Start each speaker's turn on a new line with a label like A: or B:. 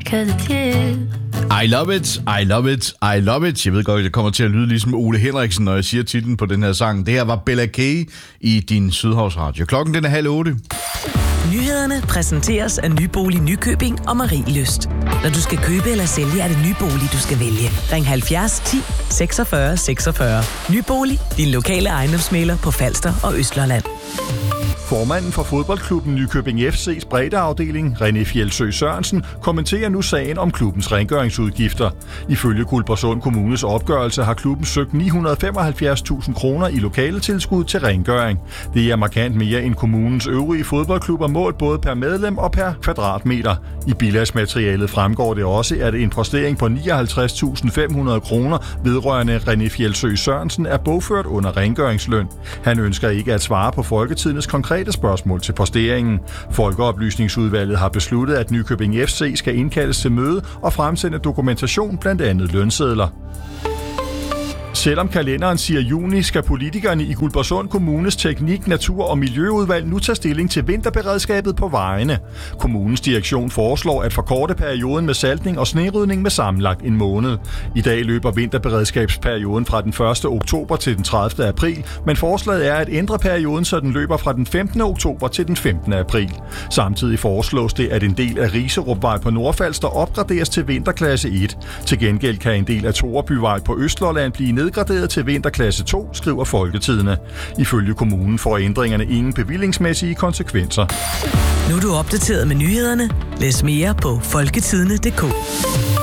A: I love it, I love it, I love it. Jeg ved godt, det kommer til at lyde ligesom Ole Henriksen, når jeg siger titlen på den her sang. Det her var Bella K i din Sydhavsradio. Klokken den er 7:30.
B: Nyhederne præsenteres af Nybolig Nykøbing og Marielyst. Når du skal købe eller sælge, er det Nybolig, du skal vælge. Ring 70 10 46 46. Nybolig, din lokale ejendomsmægler på Falster og Østlolland.
C: Formanden for fodboldklubben Nykøbing FC's breddeafdeling, René Fjeldsø Sørensen, kommenterer nu sagen om klubbens rengøringsudgifter. Ifølge Guldborgsund Kommunes opgørelse har klubben søgt 975.000 kroner i lokaletilskud til rengøring. Det er markant mere end kommunens øvrige fodboldklubber målt både per medlem og per kvadratmeter. I bilagsmaterialet fremgår det også, at en postering på 59.500 kroner vedrørende René Fjeldsø Sørensen er bogført under rengøringsløn. Han ønsker ikke at svare på Folketidets konkrete spørgsmål til posteringen. Folkeoplysningsudvalget har besluttet, at Nykøbing FC skal indkaldes til møde og fremsende dokumentation, blandt andet lønsedler. Selvom kalenderen siger juni, skal politikerne i Guldborgsund Kommunes teknik-, natur- og miljøudvalg nu tage stilling til vinterberedskabet på vejene. Kommunens direktion foreslår at forkorte perioden med saltning og snerydning med sammenlagt en måned. I dag løber vinterberedskabsperioden fra den 1. oktober til den 30. april, men forslaget er at ændre perioden, så den løber fra den 15. oktober til den 15. april. Samtidig foreslås det, at en del af Riserupvej på Nordfalster opgraderes til vinterklasse 1. Til gengæld kan en del af Torebyvej på Østlolland blive nedgraderet til vinterklasse 2, skriver Folketidene. Ifølge kommunen får ændringerne ingen bevillingsmæssige konsekvenser.
B: Nu er du opdateret med nyhederne. Læs mere på folketidene.dk.